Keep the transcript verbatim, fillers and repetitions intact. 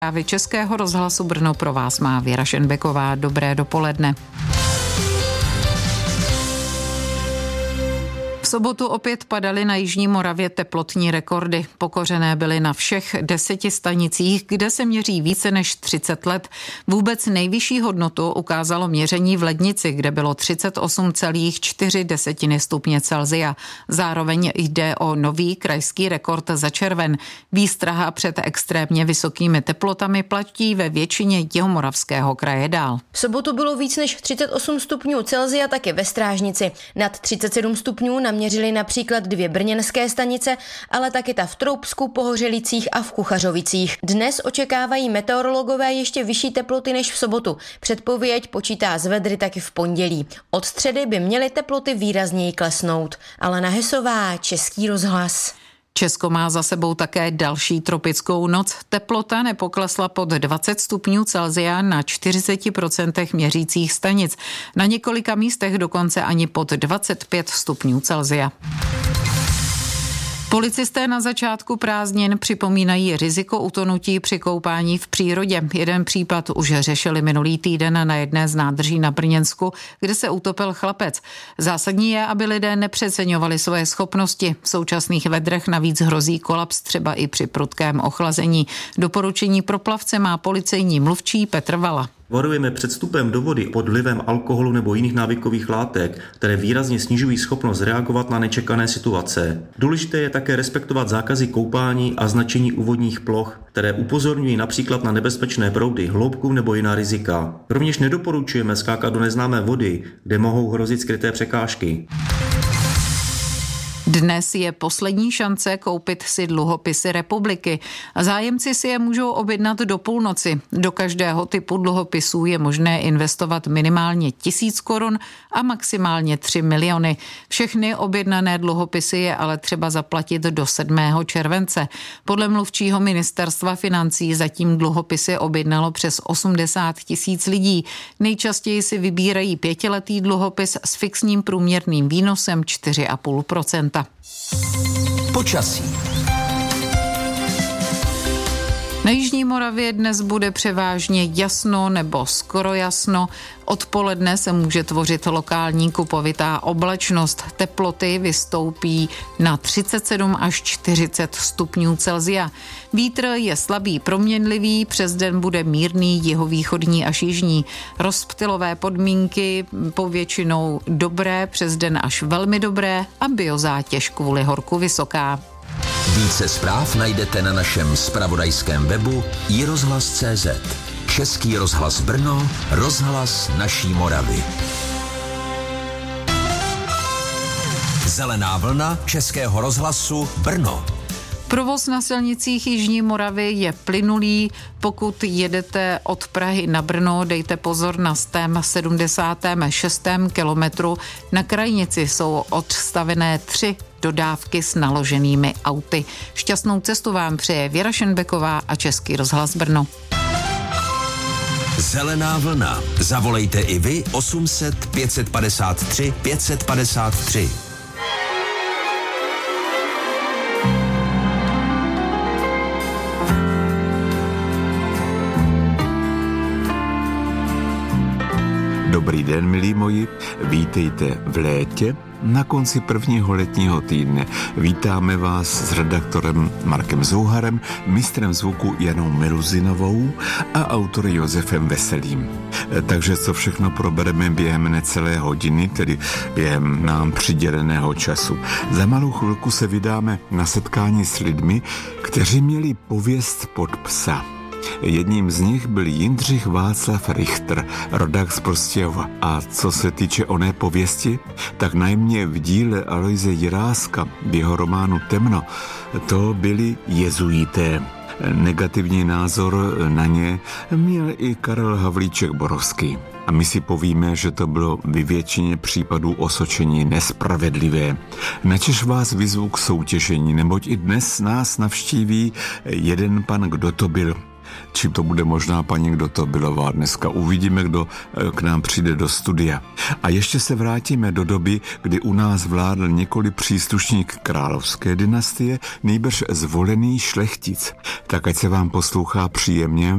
Zprávy Českého rozhlasu Brno pro vás má Věra Šenbeková. Dobré dopoledne. V sobotu opět padaly na jižní Moravě teplotní rekordy. Pokořené byly na všech deseti stanicích, kde se měří více než třicet let. Vůbec nejvyšší hodnotu ukázalo měření v Lednici, kde bylo třicet osm celá čtyři stupně Celsia. Zároveň jde o nový krajský rekord za červen. Výstraha před extrémně vysokými teplotami platí ve většině Jihomoravského kraje dál. V sobotu bylo víc než třicet osm stupňů Celsia taky ve Strážnici. Nad třicet sedm stupňů naměřili například dvě brněnské stanice, ale taky ta v Troubsku, Pohořelicích a v Kuchařovicích. Dnes očekávají meteorologové ještě vyšší teploty než v sobotu. Předpověď počítá s vedry taky v pondělí. Od středy by měly teploty výrazněji klesnout. Alena Hesová, Český rozhlas. Česko má za sebou také další tropickou noc. Teplota nepoklesla pod dvacet stupňů Celsia na čtyřicet procent měřících stanic. Na několika místech dokonce ani pod dvacet pět stupňů Celsia. Policisté na začátku prázdnin připomínají riziko utonutí při koupání v přírodě. Jeden případ už řešili minulý týden na jedné z nádrží na Brněnsku, kde se utopil chlapec. Zásadní je, aby lidé nepřeceňovali svoje schopnosti. V současných vedrech navíc hrozí kolaps třeba i při prudkém ochlazení. Doporučení pro plavce má policejní mluvčí Petr Vala. Varujeme před vstupem do vody pod vlivem alkoholu nebo jiných návykových látek, které výrazně snižují schopnost reagovat na nečekané situace. Důležité je také respektovat zákazy koupání a značení úvodních ploch, které upozorňují například na nebezpečné proudy, hloubku nebo jiná rizika. Rovněž nedoporučujeme skákat do neznámé vody, kde mohou hrozit skryté překážky. Dnes je poslední šance koupit si dluhopisy republiky. Zájemci si je můžou objednat do půlnoci. Do každého typu dluhopisů je možné investovat minimálně tisíc korun a maximálně tři miliony. Všechny objednané dluhopisy je ale třeba zaplatit do sedmého července. Podle mluvčího ministerstva financí zatím dluhopisy objednalo přes osmdesát tisíc lidí. Nejčastěji si vybírají pětiletý dluhopis s fixním průměrným výnosem čtyři celá pět procenta. Počasí. Na jižní Moravě dnes bude převážně jasno nebo skoro jasno. Odpoledne se může tvořit lokální kupovitá oblačnost. Teploty vystoupí na třicet sedm až čtyřicet stupňů Celsia. Vítr je slabý proměnlivý, přes den bude mírný jihovýchodní až jižní. Rozptylové podmínky povětšinou dobré, přes den až velmi dobré a biozátěž kvůli horku vysoká. Více zpráv najdete na našem zpravodajském webu i rozhlas tečka cé zet. Český rozhlas Brno, rozhlas naší Moravy. Zelená vlna Českého rozhlasu Brno. Provoz na silnicích jižní Moravy je plynulý. Pokud jedete od Prahy na Brno, dejte pozor na stém sedmdesátém šestém kilometru. Na krajnici jsou odstavené tři dodávky s naloženými auty. Šťastnou cestu vám přeje Věra Šenbeková a Český rozhlas Brno. Zelená vlna. Zavolejte i vy osm set pět set padesát tři pět set padesát tři. Dobrý den, milí moji, vítejte v létě, na konci prvního letního týdne. Vítáme vás s redaktorem Markem Zouharem, mistrem zvuku Janou Miluzinovou a autorem Josefem Veselým. Takže co všechno probereme během necelé hodiny, tedy během nám přiděleného času. Za malou chvilku se vydáme na setkání s lidmi, kteří měli pověst pod psa. Jedním z nich byl Jindřich Václav Richter, rodák z Prostějova. A co se týče oné pověsti, tak najmě v díle Aloise Jiráska v jeho románu Temno to byli jezuité. Negativní názor na ně měl i Karel Havlíček Borovský. A my si povíme, že to bylo ve většině případů osočení nespravedlivé. Načež vás vyzvu k soutěžení, neboť i dnes nás navštíví jeden pan, kdo to byl. Či to bude možná paní Kdo to bylová dneska. Uvidíme, kdo k nám přijde do studia. A ještě se vrátíme do doby, kdy u nás vládl několik příslušník královské dynastie, nejbrž zvolený šlechtic. Tak ať se vám poslouchá příjemně